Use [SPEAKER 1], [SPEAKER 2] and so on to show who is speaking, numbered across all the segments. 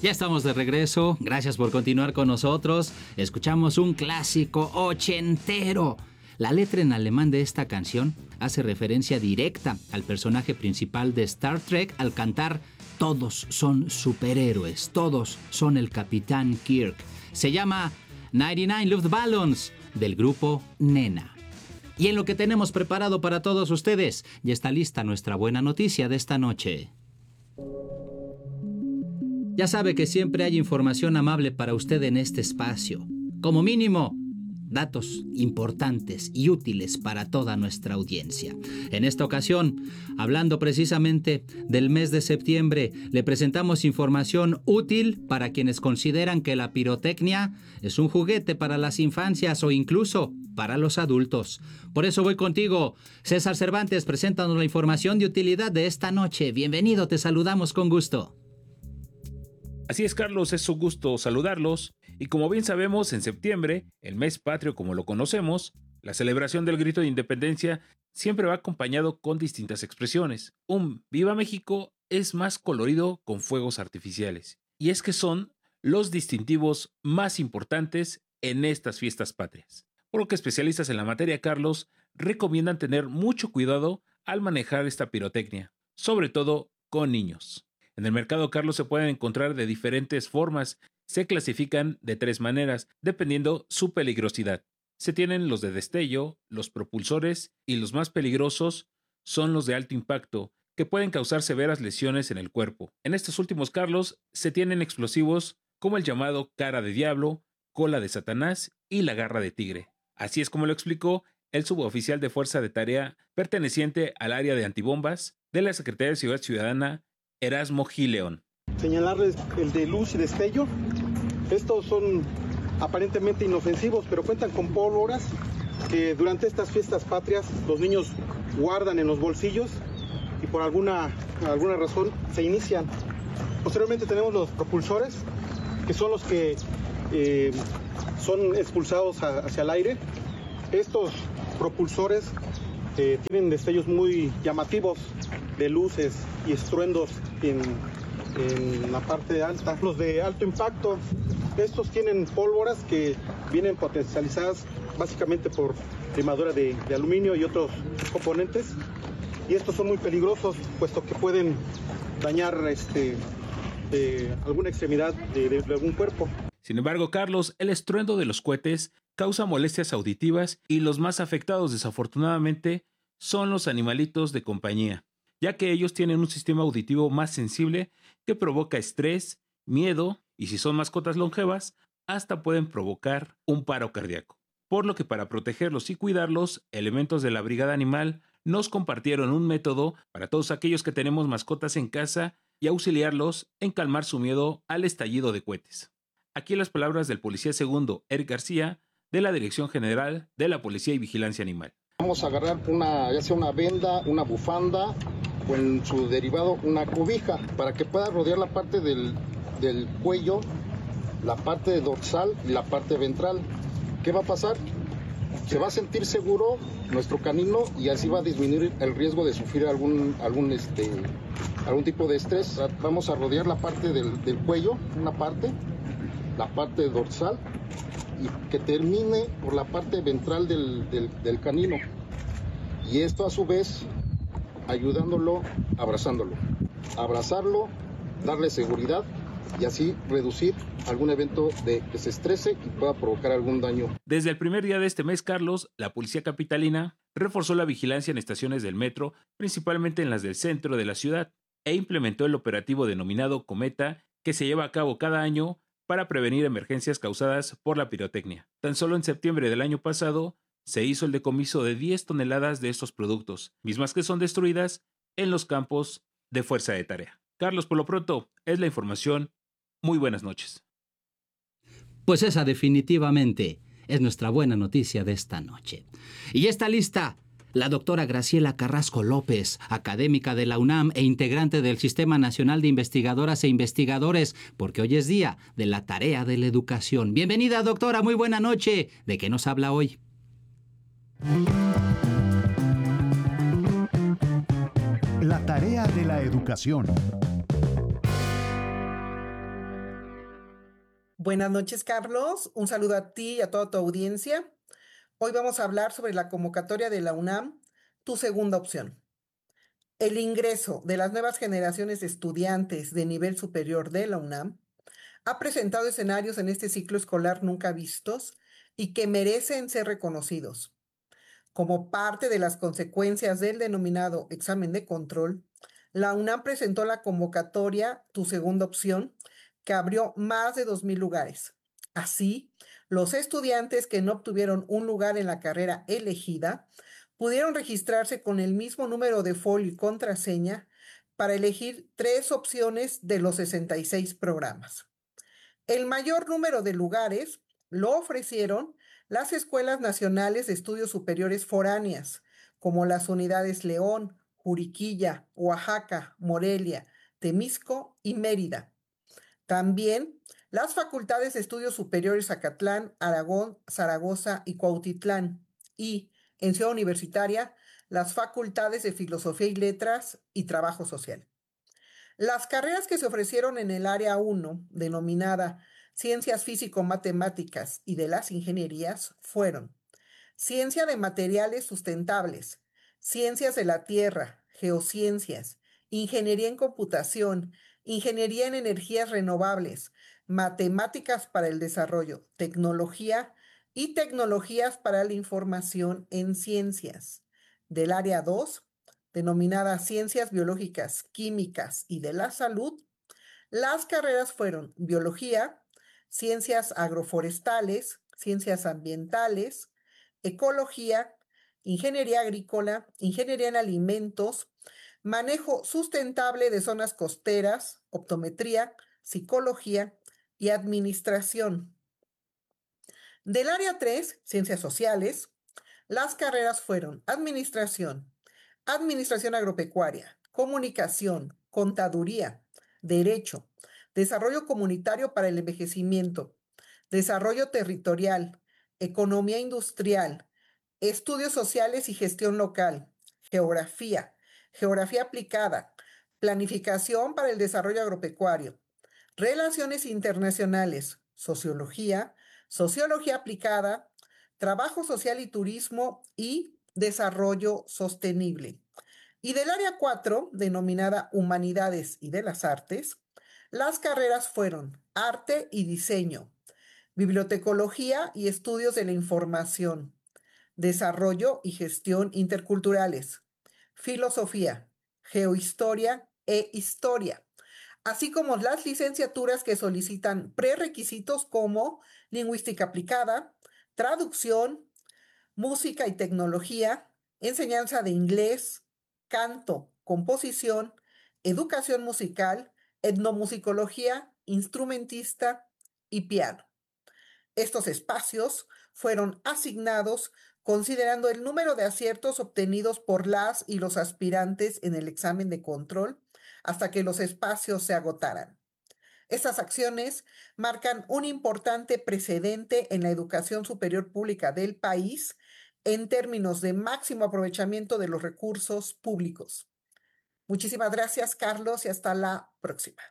[SPEAKER 1] Ya estamos de regreso, gracias por continuar con nosotros. Escuchamos un clásico ochentero. La letra en alemán de esta canción hace referencia directa al personaje principal de Star Trek al cantar "Todos son superhéroes, todos son el Capitán Kirk". Se llama 99 Luftballons del grupo Nena. Y en lo que tenemos preparado para todos ustedes, ya está lista nuestra buena noticia de esta noche. Ya sabe que siempre hay información amable para usted en este espacio. Como mínimo, datos importantes y útiles para toda nuestra audiencia. En esta ocasión, hablando precisamente del mes de septiembre, le presentamos información útil para quienes consideran que la pirotecnia es un juguete para las infancias o incluso para los adultos. Por eso voy contigo, César Cervantes, preséntanos la información de utilidad de esta noche. Bienvenido, te saludamos con gusto.
[SPEAKER 2] Así es, Carlos, es un gusto saludarlos. Y como bien sabemos, en septiembre, el mes patrio como lo conocemos, la celebración del grito de independencia siempre va acompañado con distintas expresiones. Un Viva México es más colorido con fuegos artificiales. Y es que son los distintivos más importantes en estas fiestas patrias. Por lo que especialistas en la materia, Carlos, recomiendan tener mucho cuidado al manejar esta pirotecnia, sobre todo con niños. En el mercado, Carlos, se pueden encontrar de diferentes formas. Se clasifican de 3 maneras, dependiendo su peligrosidad. Se tienen los de destello, los propulsores y los más peligrosos son los de alto impacto, que pueden causar severas lesiones en el cuerpo. En estos últimos, Carlos, se tienen explosivos como el llamado cara de diablo, cola de Satanás y la garra de tigre. Así es como lo explicó el suboficial de Fuerza de Tarea perteneciente al área de antibombas de la Secretaría de Seguridad Ciudadana, Erasmo Gileón.
[SPEAKER 3] Señalarles el de luz y destello. Estos son aparentemente inofensivos, pero cuentan con pólvoras que durante estas fiestas patrias los niños guardan en los bolsillos y por alguna razón se inician. Posteriormente tenemos los propulsores, que son los que son expulsados hacia el aire. Estos propulsores tienen destellos muy llamativos de luces y estruendos en la parte alta. Los de alto impacto, estos tienen pólvoras que vienen potencializadas básicamente por limadura de aluminio y otros componentes, y estos son muy peligrosos puesto que pueden dañar alguna extremidad de algún cuerpo.
[SPEAKER 2] Sin embargo, Carlos, el estruendo de los cohetes causa molestias auditivas y los más afectados, desafortunadamente, son los animalitos de compañía, ya que ellos tienen un sistema auditivo más sensible que provoca estrés, miedo y, si son mascotas longevas, hasta pueden provocar un paro cardíaco. Por lo que, para protegerlos y cuidarlos, elementos de la Brigada Animal nos compartieron un método para todos aquellos que tenemos mascotas en casa y auxiliarlos en calmar su miedo al estallido de cohetes. Aquí las palabras del policía segundo Eric García, de la Dirección General de la Policía y Vigilancia Animal.
[SPEAKER 4] Vamos a agarrar ya sea una venda, una bufanda o en su derivado una cobija para que pueda rodear la parte del cuello, la parte dorsal y la parte ventral. ¿Qué va a pasar? Se va a sentir seguro nuestro canino y así va a disminuir el riesgo de sufrir algún tipo de estrés. Vamos a rodear la parte del cuello, una parte, la parte dorsal, y que termine por la parte ventral del canino. Y esto a su vez ayudándolo, abrazándolo. Abrazarlo, darle seguridad y así reducir algún evento de que se estrese y pueda provocar algún daño.
[SPEAKER 2] Desde el primer día de este mes, Carlos, la policía capitalina reforzó la vigilancia en estaciones del metro, principalmente en las del centro de la ciudad, e implementó el operativo denominado Cometa, que se lleva a cabo cada año para prevenir emergencias causadas por la pirotecnia. Tan solo en septiembre del año pasado se hizo el decomiso de 10 toneladas de estos productos, mismas que son destruidas en los campos de Fuerza de Tarea. Carlos, por lo pronto, es la información. Muy buenas noches.
[SPEAKER 1] Pues esa definitivamente es nuestra buena noticia de esta noche. Y ya está lista la doctora Graciela Carrasco López, académica de la UNAM e integrante del Sistema Nacional de Investigadoras e Investigadores, porque hoy es día de la tarea de la educación. Bienvenida, doctora, muy buena noche. ¿De qué nos habla hoy?
[SPEAKER 5] La tarea de la educación. Buenas noches, Carlos. Un saludo a ti y a toda tu audiencia. Hoy vamos a hablar sobre la convocatoria de la UNAM, tu segunda opción. El ingreso de las nuevas generaciones de estudiantes de nivel superior de la UNAM ha presentado escenarios en este ciclo escolar nunca vistos y que merecen ser reconocidos. Como parte de las consecuencias del denominado examen de control, la UNAM presentó la convocatoria Tu Segunda Opción, que abrió más de 2,000 lugares. Así, los estudiantes que no obtuvieron un lugar en la carrera elegida pudieron registrarse con el mismo número de folio y contraseña para elegir 3 opciones de los 66 programas. El mayor número de lugares lo ofrecieron las Escuelas Nacionales de Estudios Superiores Foráneas, como las unidades León, Juriquilla, Oaxaca, Morelia, Temisco y Mérida. También las Facultades de Estudios Superiores Zacatlán, Aragón, Zaragoza y Cuautitlán. Y, en Ciudad Universitaria, las Facultades de Filosofía y Letras y Trabajo Social. Las carreras que se ofrecieron en el área 1, denominada Ciencias Físico-Matemáticas y de las Ingenierías, fueron Ciencia de Materiales Sustentables, Ciencias de la Tierra, Geociencias, Ingeniería en Computación, Ingeniería en Energías Renovables, Matemáticas para el Desarrollo, Tecnología y Tecnologías para la Información en Ciencias. Del área 2, denominada Ciencias Biológicas, Químicas y de la Salud, las carreras fueron Biología, Ciencias Agroforestales, Ciencias Ambientales, Ecología, Ingeniería Agrícola, Ingeniería en Alimentos, Manejo Sustentable de Zonas Costeras, Optometría, Psicología y Administración. Del área 3, Ciencias Sociales, las carreras fueron Administración, Administración Agropecuaria, Comunicación, Contaduría, Derecho, Desarrollo Comunitario para el Envejecimiento, Desarrollo Territorial, Economía Industrial, Estudios Sociales y Gestión Local, Geografía, Geografía Aplicada, Planificación para el Desarrollo Agropecuario, Relaciones Internacionales, Sociología, Sociología Aplicada, Trabajo Social y Turismo y Desarrollo Sostenible. Y del área 4, denominada Humanidades y de las Artes, las carreras fueron Arte y Diseño, Bibliotecología y Estudios de la Información, Desarrollo y Gestión Interculturales, Filosofía, Geohistoria e Historia, así como las licenciaturas que solicitan prerequisitos como Lingüística Aplicada, Traducción, Música y Tecnología, Enseñanza de Inglés, Canto, Composición, Educación Musical, Etnomusicología, Instrumentista y Piano. Estos espacios fueron asignados considerando el número de aciertos obtenidos por las y los aspirantes en el examen de control hasta que los espacios se agotaran. Estas acciones marcan un importante precedente en la educación superior pública del país en términos de máximo aprovechamiento de los recursos públicos. Muchísimas gracias, Carlos, y hasta la próxima.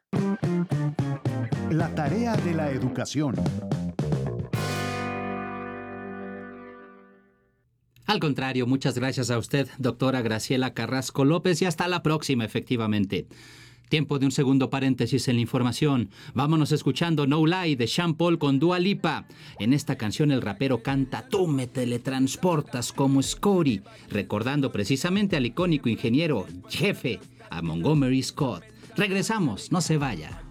[SPEAKER 6] La tarea de la educación.
[SPEAKER 1] Al contrario, muchas gracias a usted, doctora Graciela Carrasco López, y hasta la próxima, efectivamente. Tiempo de un segundo paréntesis en la información. Vámonos escuchando No Lie de Sean Paul con Dua Lipa. En esta canción el rapero canta Tú me teletransportas como Scotty, recordando precisamente al icónico ingeniero jefe, a Montgomery Scott. Regresamos, no se vaya.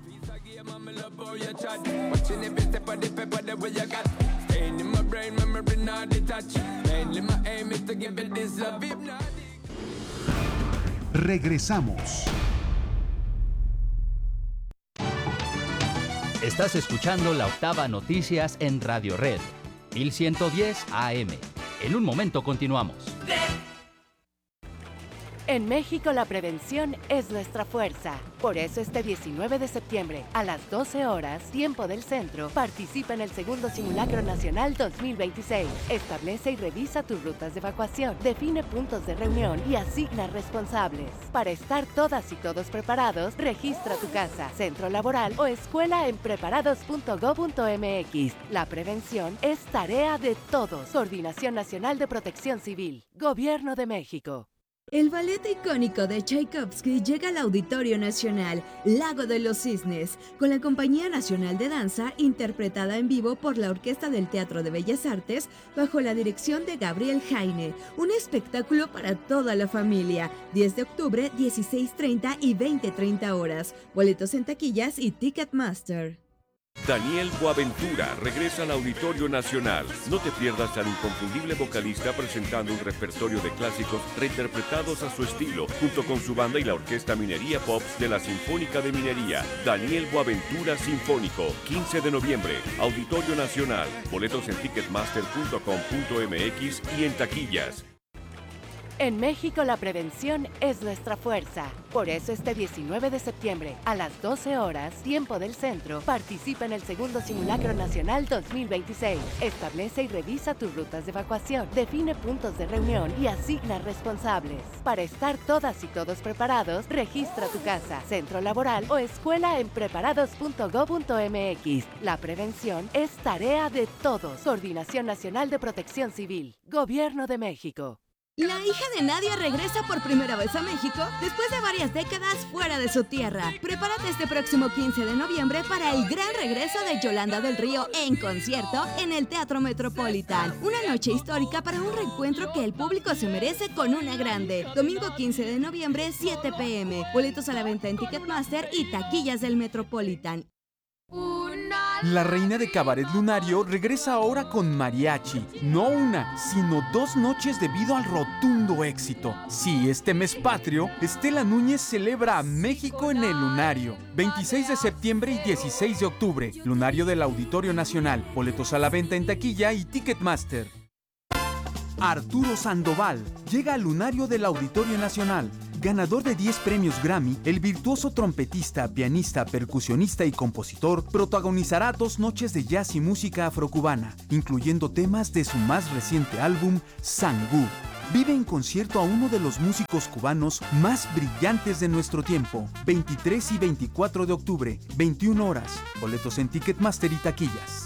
[SPEAKER 6] Regresamos.
[SPEAKER 7] Estás escuchando La Octava Noticias en Radio Red, 1110 AM. En un momento continuamos.
[SPEAKER 8] En México la prevención es nuestra fuerza. Por eso este 19 de septiembre, a las 12 horas, tiempo del centro, participa en el segundo Simulacro Nacional 2026. Establece y revisa tus rutas de evacuación, define puntos de reunión y asigna responsables. Para estar todas y todos preparados, registra tu casa, centro laboral o escuela en preparados.go.mx. La prevención es tarea de todos. Coordinación Nacional de Protección Civil. Gobierno de México.
[SPEAKER 9] El ballet icónico de Tchaikovsky llega al Auditorio Nacional, Lago de los Cisnes, con la Compañía Nacional de Danza, interpretada en vivo por la Orquesta del Teatro de Bellas Artes, bajo la dirección de Gabriel Jaine. Un espectáculo para toda la familia. 10 de octubre, 16:30 y 20:30 horas. Boletos en taquillas y Ticketmaster.
[SPEAKER 10] Daniel Boaventura regresa al Auditorio Nacional. No te pierdas al inconfundible vocalista presentando un repertorio de clásicos reinterpretados a su estilo, junto con su banda y la Orquesta Minería Pops de la Sinfónica de Minería. Daniel Boaventura Sinfónico, 15 de noviembre, Auditorio Nacional. Boletos en ticketmaster.com.mx y en taquillas.
[SPEAKER 8] En México la prevención es nuestra fuerza. Por eso este 19 de septiembre, a las 12 horas, tiempo del centro, participa en el segundo Simulacro Nacional 2026. Establece y revisa tus rutas de evacuación, define puntos de reunión y asigna responsables. Para estar todas y todos preparados, registra tu casa, centro laboral o escuela en preparados.go.mx. La prevención es tarea de todos. Coordinación Nacional de Protección Civil. Gobierno de México.
[SPEAKER 9] La hija de Nadia regresa por primera vez a México después de varias décadas fuera de su tierra. Prepárate este próximo 15 de noviembre para el gran regreso de Yolanda del Río en concierto en el Teatro Metropolitan. Una noche histórica para un reencuentro que el público se merece con una grande. Domingo 15 de noviembre, 7 p.m. Boletos a la venta en Ticketmaster y taquillas del Metropolitan.
[SPEAKER 11] La reina de Cabaret Lunario regresa ahora con mariachi. No una, sino 2 noches debido al rotundo éxito. Sí, este mes patrio, Estela Núñez celebra a México en el Lunario. 26 de septiembre y 16 de octubre. Lunario del Auditorio Nacional. Boletos a la venta en taquilla y Ticketmaster. Arturo Sandoval llega al Lunario del Auditorio Nacional. Ganador de 10 premios Grammy, el virtuoso trompetista, pianista, percusionista y compositor protagonizará 2 noches de jazz y música afrocubana, incluyendo temas de su más reciente álbum, Sangú. Vive en concierto a uno de los músicos cubanos más brillantes de nuestro tiempo. 23 y 24 de octubre, 21 horas. Boletos en Ticketmaster y taquillas.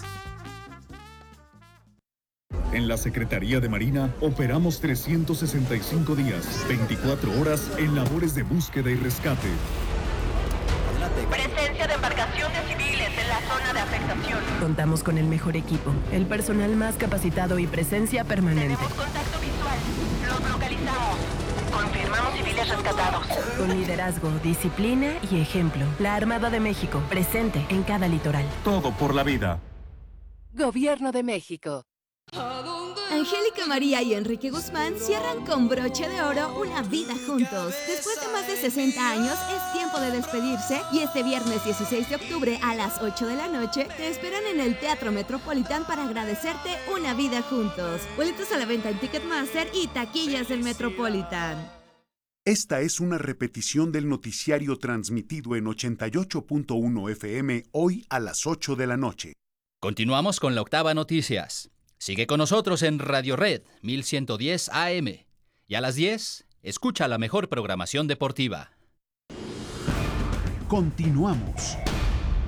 [SPEAKER 6] En la Secretaría de Marina operamos 365 días, 24 horas en labores de búsqueda y rescate.
[SPEAKER 12] Presencia de embarcaciones civiles en la zona de afectación.
[SPEAKER 13] Contamos con el mejor equipo, el personal más capacitado y presencia permanente.
[SPEAKER 12] Tenemos contacto visual. Los localizamos. Confirmamos civiles rescatados.
[SPEAKER 13] Con liderazgo, disciplina y ejemplo. La Armada de México, presente en cada litoral.
[SPEAKER 6] Todo por la vida.
[SPEAKER 8] Gobierno de México.
[SPEAKER 9] Angélica María y Enrique Guzmán cierran con broche de oro una vida juntos. Después de más de 60 años, es tiempo de despedirse y este viernes 16 de octubre a las 8 de la noche te esperan en el Teatro Metropolitan para agradecerte una vida juntos. Boletos a la venta en Ticketmaster y taquillas del Metropolitan.
[SPEAKER 6] Esta es una repetición del noticiario transmitido en 88.1 FM hoy a las 8 de la noche.
[SPEAKER 1] Continuamos con la Octava Noticias. Sigue con nosotros en Radio Red 1110 AM. Y a las 10, escucha la mejor programación deportiva.
[SPEAKER 6] Continuamos.